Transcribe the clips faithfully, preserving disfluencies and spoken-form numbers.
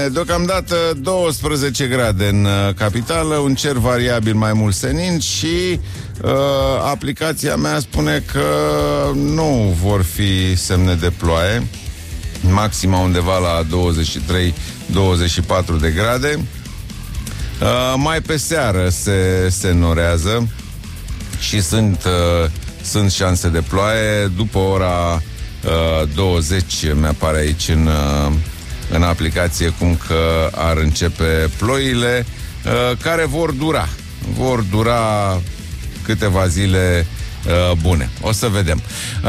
deocamdată douăsprezece grade în uh, capitală, un cer variabil mai mult senin și uh, aplicația mea spune că nu vor fi semne de ploaie, maxima undeva la douăzeci și trei douăzeci și patru de grade. Uh, mai pe seară se, se norează și sunt, uh, sunt șanse de ploaie după ora uh, douăzeci, mi-apare aici în, uh, în aplicație cum că ar începe ploile uh, care vor dura. Vor dura câteva zile uh, bune. O să vedem.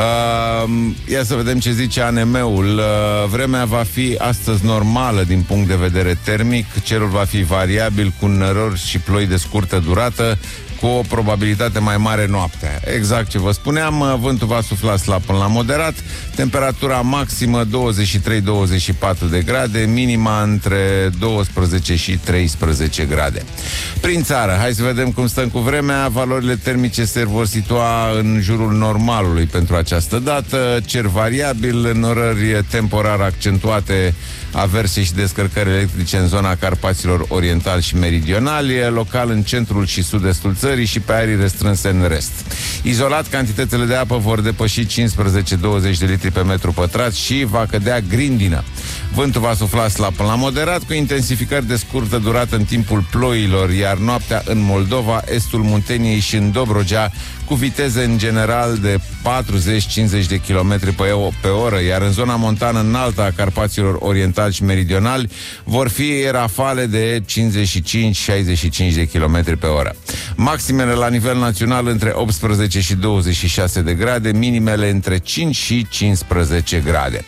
Uh, ia să vedem ce zice A N M-ul. Uh, vremea va fi astăzi normală din punct de vedere termic. Cerul va fi variabil cu nărori și ploi de scurtă durată, cu o probabilitate mai mare noaptea. Exact ce vă spuneam, vântul va sufla slab până la moderat, temperatura maximă douăzeci și trei douăzeci și patru de grade, minima între douăsprezece și treisprezece grade. Prin țară, hai să vedem cum stăm cu vremea. Valorile termice se vor situa în jurul normalului pentru această dată, cer variabil, norări temporar accentuate, averse și descărcări electrice în zona Carpaților orientali și meridionali, local în centrul și sud-estul țării și pe arii restrânse în rest. Izolat, cantitățile de apă vor depăși cincisprezece douăzeci de litri pe metru pătrat și va cădea grindină. Vântul va sufla slab până la moderat, cu intensificări de scurtă durată în timpul ploilor, iar noaptea în Moldova, estul Munteniei și în Dobrogea, cu viteze în general de patruzeci cincizeci de kilometri pe oră, iar în zona montană înaltă a Carpaților orientali și meridionali vor fi rafale de cincizeci și cinci șaizeci și cinci de kilometri pe oră. Maximele la nivel național între optsprezece și douăzeci și șase de grade, minimele între cinci și cincisprezece grade.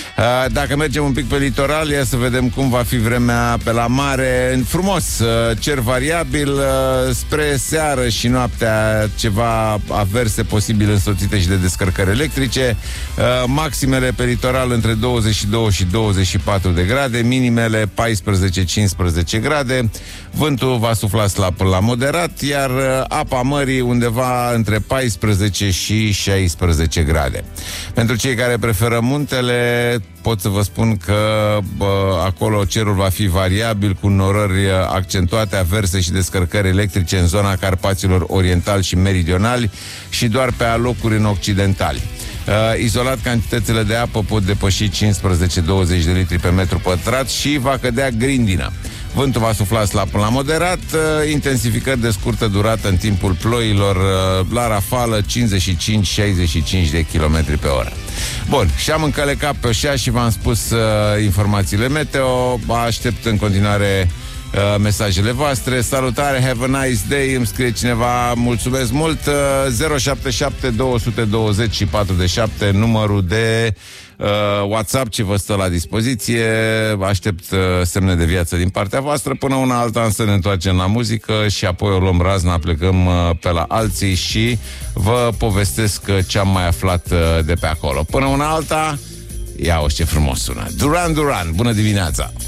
Dacă mergem un pic pe litoral, ia să vedem cum va fi vremea pe la mare. Frumos, cer variabil, spre seară și noaptea ceva averse posibil însoțite și de descărcări electrice. Maximele pe litoral între douăzeci și doi și douăzeci și patru de grade, minimele paisprezece cincisprezece grade. Vântul va sufla slab până la moderat, iar apa mării undeva între paisprezece și șaisprezece grade. Pentru cei care preferă muntele, pot să vă spun că bă, acolo cerul va fi variabil, cu norări accentuate, averse și descărcări electrice în zona Carpaților orientali și meridionali și doar pe alocuri în occidentali. Uh, izolat, cantitățile de apă pot depăși cincisprezece douăzeci de litri pe metru pătrat și va cădea grindină. Vântul va sufla slab până la moderat, uh, intensificări de scurtă durată în timpul ploilor, uh, la rafală cincizeci și cinci șaizeci și cinci de kilometri pe oră. Bun, și am încălecat pe oșa și v-am spus uh, informațiile meteo. Aștept în continuare uh, mesajele voastre. Salutare, have a nice day. Îmi scrie cineva, mulțumesc mult. uh, zero șapte șapte doi doi zero patru șapte, numărul de Uh, WhatsApp ce vă stă la dispoziție. Aștept uh, semne de viață din partea voastră. Până una alta să ne întoarcem la muzică și apoi o luăm razna, plecăm uh, pe la alții și vă povestesc uh, ce am mai aflat uh, de pe acolo. Până una alta, ia-o ce frumos sună. Duran Duran, bună dimineața!